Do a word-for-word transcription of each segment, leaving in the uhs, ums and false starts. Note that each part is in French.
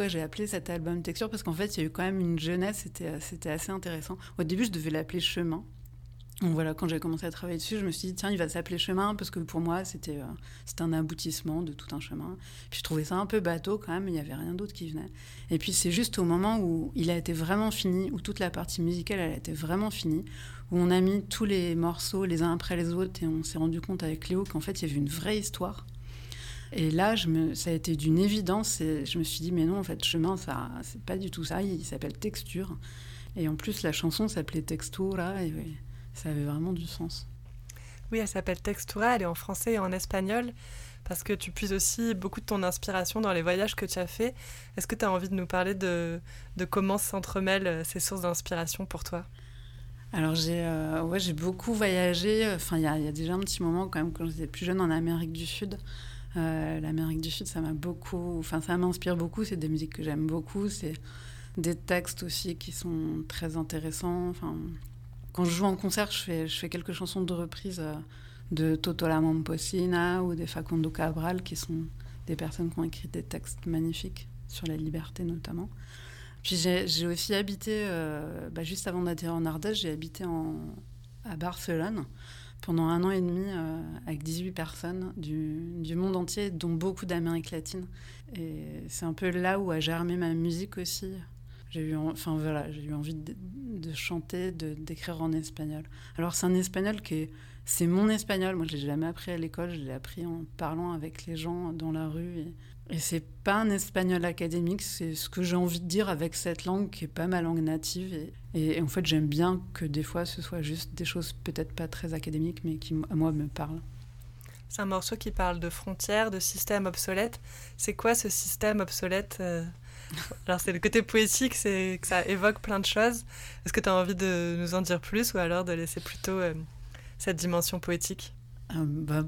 pourquoi j'ai appelé cet album Texture, parce qu'en fait, il y a eu quand même une jeunesse, c'était, c'était assez intéressant. Au début, je devais l'appeler Chemin. Donc voilà, quand j'ai commencé à travailler dessus, je me suis dit, tiens, il va s'appeler Chemin, parce que pour moi, c'était, euh, c'était un aboutissement de tout un chemin. Puis je trouvais ça un peu bateau quand même, il n'y avait rien d'autre qui venait. Et puis c'est juste au moment où il a été vraiment fini, où toute la partie musicale, elle a été vraiment finie, où on a mis tous les morceaux les uns après les autres, et on s'est rendu compte avec Léo qu'en fait, il y avait une vraie histoire. Et là, je me, ça a été d'une évidence, et je me suis dit, mais non, en fait, Chemin, ça, c'est pas du tout ça, il s'appelle Texture. Et en plus, la chanson s'appelait Textura, et oui, ça avait vraiment du sens. Oui, elle s'appelle Textura, elle est en français et en espagnol, parce que tu puises aussi beaucoup de ton inspiration dans les voyages que tu as faits. Est-ce que tu as envie de nous parler de, de comment s'entremêlent ces sources d'inspiration pour toi ? Alors, j'ai, euh, ouais, j'ai beaucoup voyagé. Enfin, il y, y a déjà un petit moment, quand même, quand j'étais plus jeune, en Amérique du Sud. Euh, L'Amérique du Sud, ça m'a beaucoup... Enfin, ça m'inspire beaucoup. C'est des musiques que j'aime beaucoup. C'est des textes aussi qui sont très intéressants. Enfin, quand je joue en concert, je fais, je fais quelques chansons de reprise euh, de Toto La Momposina ou des Facundo Cabral, qui sont des personnes qui ont écrit des textes magnifiques sur la liberté, notamment. Puis j'ai, j'ai aussi habité, euh, bah juste avant d'atterrir en Ardèche, j'ai habité en, à Barcelone pendant un an et demi euh, avec dix-huit personnes du, du monde entier, dont beaucoup d'Amérique latine. Et c'est un peu là où a germé ma musique aussi. J'ai eu, enfin, voilà, j'ai eu envie de, de chanter, de, d'écrire en espagnol. Alors c'est un espagnol qui est... C'est mon espagnol. Moi, je ne l'ai jamais appris à l'école. Je l'ai appris en parlant avec les gens dans la rue. Et, et c'est pas un espagnol académique. C'est ce que j'ai envie de dire avec cette langue qui n'est pas ma langue native. Et, et, et en fait, j'aime bien que des fois, ce soit juste des choses peut-être pas très académiques, mais qui, à moi, me parlent. C'est un morceau qui parle de frontières, de systèmes obsolètes. C'est quoi ce système obsolète ? Alors, c'est le côté poétique, c'est que ça évoque plein de choses. Est-ce que tu as envie de nous en dire plus ou alors de laisser plutôt euh, cette dimension poétique ? euh, bah,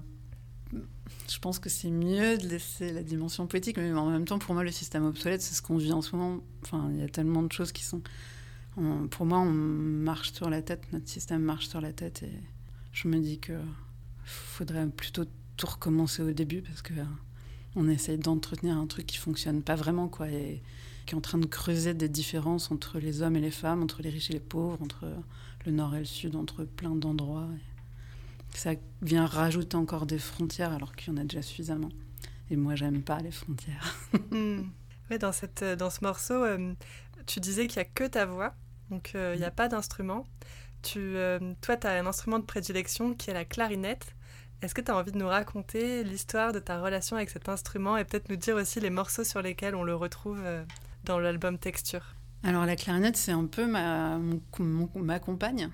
Je pense que c'est mieux de laisser la dimension poétique, mais en même temps, pour moi, le système obsolète, c'est ce qu'on vit en ce moment. Enfin, il y a tellement de choses qui sont... On, pour moi, on marche sur la tête, notre système marche sur la tête, et je me dis qu'il faudrait plutôt tout recommencer au début, parce que... On essaye d'entretenir un truc qui fonctionne pas vraiment, quoi, et qui est en train de creuser des différences entre les hommes et les femmes, entre les riches et les pauvres, entre le nord et le sud, entre plein d'endroits. Et ça vient rajouter encore des frontières alors qu'il y en a déjà suffisamment. Et moi, j'aime pas les frontières. mmh. Ouais, dans, cette, dans ce morceau, euh, tu disais qu'il y a que ta voix, donc il euh, n'y a pas d'instrument. Tu, euh, toi, tu as un instrument de prédilection qui est la clarinette. Est-ce que tu as envie de nous raconter l'histoire de ta relation avec cet instrument et peut-être nous dire aussi les morceaux sur lesquels on le retrouve dans l'album Texture ? Alors la clarinette, c'est un peu ma, mon, mon, ma compagne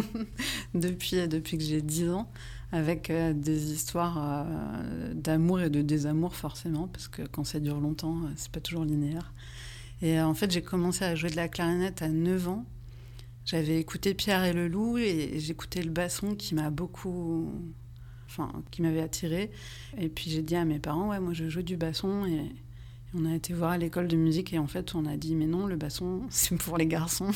depuis, depuis que j'ai dix ans, avec euh, des histoires euh, d'amour et de désamour forcément, parce que quand ça dure longtemps, euh, c'est pas toujours linéaire. Et euh, en fait, j'ai commencé à jouer de la clarinette à neuf ans. J'avais écouté Pierre et le Loup et, et j'écoutais le basson qui m'a beaucoup... Enfin, qui m'avait attirée. Et puis j'ai dit à mes parents, ouais, moi je joue du basson. Et, et on a été voir à l'école de musique et en fait on a dit, mais non, le basson, c'est pour les garçons.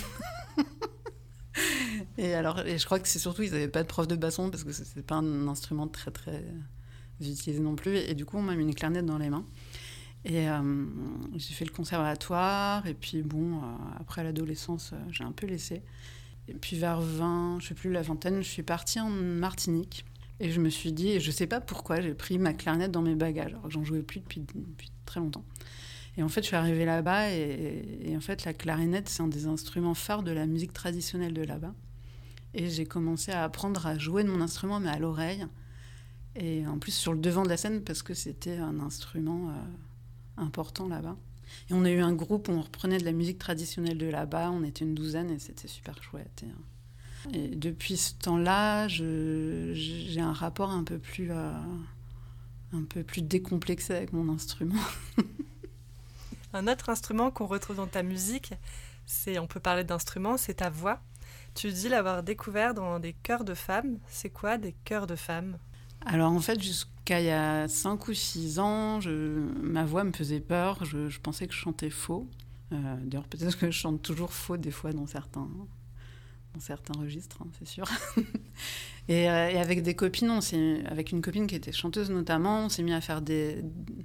et alors, et je crois que c'est surtout, ils n'avaient pas de prof de basson parce que c'est pas un instrument très très utilisé non plus. Et du coup, on m'a mis une clarinette dans les mains. Et euh, j'ai fait le conservatoire. Et puis bon, euh, après l'adolescence, euh, j'ai un peu laissé. Et puis vers vingt, je sais plus, la vingtaine, je suis partie en Martinique. Et je me suis dit, et je ne sais pas pourquoi, j'ai pris ma clarinette dans mes bagages, alors que j'en jouais plus depuis, depuis très longtemps. Et en fait, je suis arrivée là-bas, et, et, et en fait, la clarinette, c'est un des instruments phares de la musique traditionnelle de là-bas. Et j'ai commencé à apprendre à jouer de mon instrument, mais à l'oreille. Et en plus, sur le devant de la scène, parce que c'était un instrument euh, important là-bas. Et on a eu un groupe où on reprenait de la musique traditionnelle de là-bas, on était une douzaine, et c'était super chouette. Et, Et depuis ce temps-là, je, j'ai un rapport un peu plus, euh, un peu plus décomplexé avec mon instrument. Un autre instrument qu'on retrouve dans ta musique, c'est, on peut parler d'instrument, c'est ta voix. Tu dis l'avoir découvert dans des chœurs de femmes. C'est quoi des chœurs de femmes ? Alors en fait, jusqu'à il y a cinq ou six ans, je, ma voix me faisait peur. Je, je pensais que je chantais faux. Euh, d'ailleurs, peut-être que je chante toujours faux des fois dans certains... dans certains registres, hein, c'est sûr. et, euh, et avec des copines, on s'est, avec une copine qui était chanteuse notamment, on s'est mis à faire des,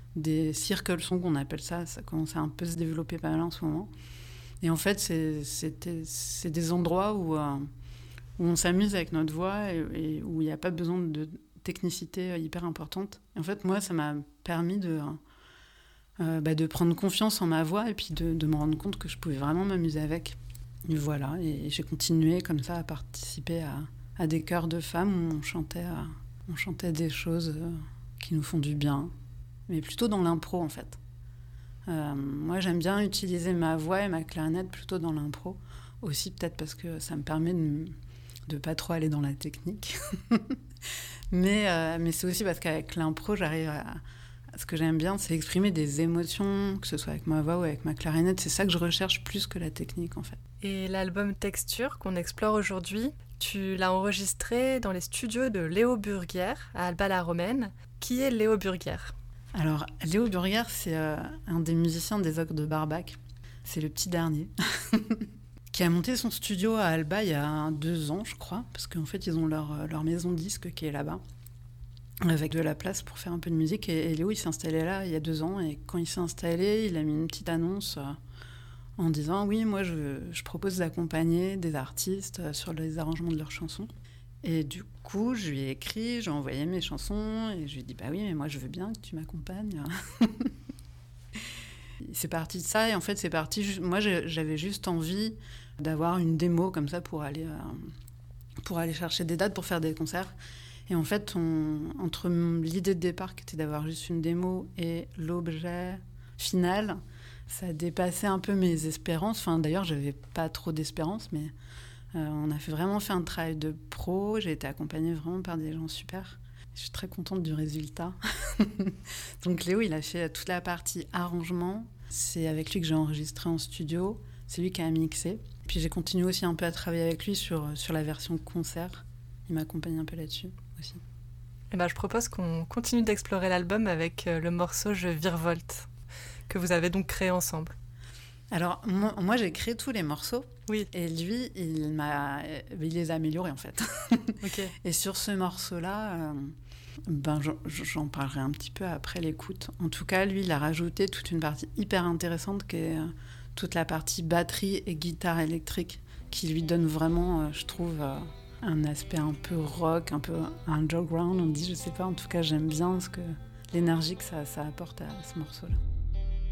des circle songs, qu'on appelle ça. Ça commence à un peu se développer pas mal en ce moment. Et en fait, c'est, c'était, c'est des endroits où, euh, où on s'amuse avec notre voix et, et où il n'y a pas besoin de technicité hyper importante. Et en fait, moi, ça m'a permis de, euh, bah, de prendre confiance en ma voix et puis de, de me rendre compte que je pouvais vraiment m'amuser avec. Et voilà, et j'ai continué comme ça à participer à, à des chœurs de femmes où on chantait, à, on chantait des choses qui nous font du bien, mais plutôt dans l'impro en fait. Euh, moi j'aime bien utiliser ma voix et ma clarinette plutôt dans l'impro, aussi peut-être parce que ça me permet de ne pas trop aller dans la technique. mais, euh, mais c'est aussi parce qu'avec l'impro j'arrive à... Ce que j'aime bien, c'est exprimer des émotions, que ce soit avec ma voix ou avec ma clarinette. C'est ça que je recherche plus que la technique, en fait. Et l'album Texture qu'on explore aujourd'hui, tu l'as enregistré dans les studios de Léo Burguière, à Alba-la-Romaine. Qui est Léo Burguière ? Alors, Léo Burguière, c'est euh, un des musiciens des Ogres de Barbac. C'est le petit dernier. qui a monté son studio à Alba il y a deux ans, je crois. Parce qu'en fait, ils ont leur, leur maison de disque qui est là-bas, avec de la place pour faire un peu de musique. Et, et Léo, il s'est installé là il y a deux ans. Et quand il s'est installé, il a mis une petite annonce euh, en disant « Oui, moi, je, je propose d'accompagner des artistes euh, sur les arrangements de leurs chansons. » Et du coup, je lui ai écrit, j'ai envoyé mes chansons. Et je lui ai dit « Bah oui, mais moi, je veux bien que tu m'accompagnes. » C'est parti de ça. Et en fait, c'est parti... Moi, j'avais juste envie d'avoir une démo comme ça pour aller, euh, pour aller chercher des dates pour faire des concerts. Et en fait, on, entre l'idée de départ qui était d'avoir juste une démo et l'objet final, ça dépassait un peu mes espérances. Enfin, d'ailleurs, j'avais pas trop d'espérances, mais euh, on a fait, vraiment fait un travail de pro. J'ai été accompagnée vraiment par des gens super. Je suis très contente du résultat. Donc Léo, il a fait toute la partie arrangement. C'est avec lui que j'ai enregistré en studio. C'est lui qui a mixé. Puis j'ai continué aussi un peu à travailler avec lui sur, sur la version concert. Il m'accompagne un peu là-dessus aussi. Et ben, je propose qu'on continue d'explorer l'album avec le morceau « Je virevolte » que vous avez donc créé ensemble. Alors, moi, moi j'ai créé tous les morceaux. Oui. Et lui, il, m'a, il les a améliorés, en fait. Okay. Et sur ce morceau-là, euh, ben, j'en, j'en parlerai un petit peu après l'écoute. En tout cas, lui, il a rajouté toute une partie hyper intéressante qui est euh, toute la partie batterie et guitare électrique qui lui donne vraiment, euh, je trouve... Euh, un aspect un peu rock, un peu underground, on dit, je sais pas. En tout cas, j'aime bien ce que, l'énergie que ça, ça apporte à ce morceau-là.